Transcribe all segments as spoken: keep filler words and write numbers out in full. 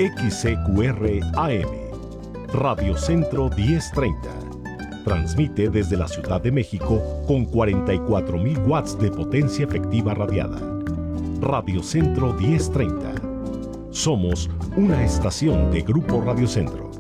X C Q R A M, Radio Centro diez treinta. Transmite desde la Ciudad de México con cuarenta y cuatro mil watts de potencia efectiva radiada. Radio Centro diez treinta. Somos una estación de Grupo Radio Centro.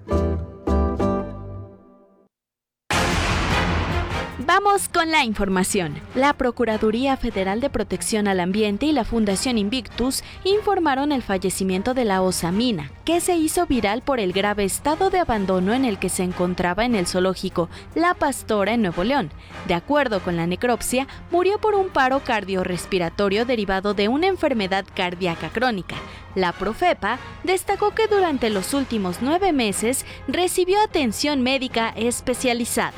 Vamos con la información. La Procuraduría Federal de Protección al Ambiente y la Fundación Invictus informaron el fallecimiento de la osa Mina, que se hizo viral por el grave estado de abandono en el que se encontraba en el zoológico La Pastora en Nuevo León. De acuerdo con la necropsia, murió por un paro cardiorrespiratorio derivado de una enfermedad cardíaca crónica. La Profepa destacó que durante los últimos nueve meses recibió atención médica especializada.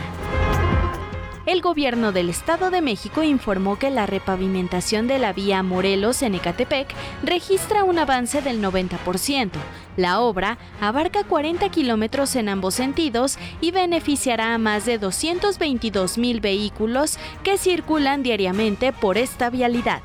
El gobierno del Estado de México informó que la repavimentación de la vía Morelos en Ecatepec registra un avance del noventa por ciento. La obra abarca cuarenta kilómetros en ambos sentidos y beneficiará a más de doscientos veintidós mil vehículos que circulan diariamente por esta vialidad.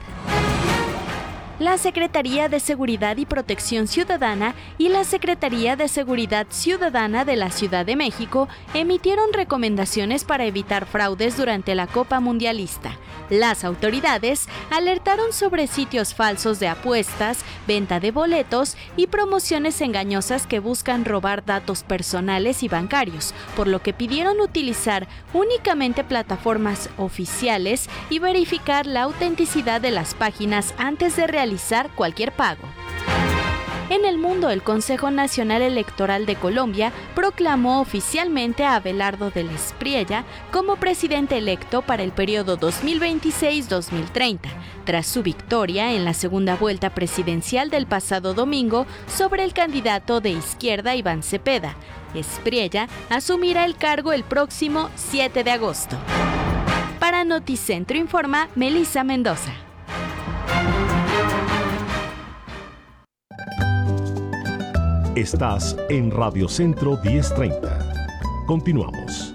La Secretaría de Seguridad y Protección Ciudadana y la Secretaría de Seguridad Ciudadana de la Ciudad de México emitieron recomendaciones para evitar fraudes durante la Copa Mundialista. Las autoridades alertaron sobre sitios falsos de apuestas, venta de boletos y promociones engañosas que buscan robar datos personales y bancarios, por lo que pidieron utilizar únicamente plataformas oficiales y verificar la autenticidad de las páginas antes de realizar cualquier pago. En el mundo, el Consejo Nacional Electoral de Colombia proclamó oficialmente a Abelardo del Espriella como presidente electo para el periodo dos mil veintiséis a dos mil treinta, tras su victoria en la segunda vuelta presidencial del pasado domingo sobre el candidato de izquierda Iván Cepeda. Espriella asumirá el cargo el próximo siete de agosto. Para Noticentro informa Melissa Mendoza. Estás en Radio Centro diez treinta. Continuamos.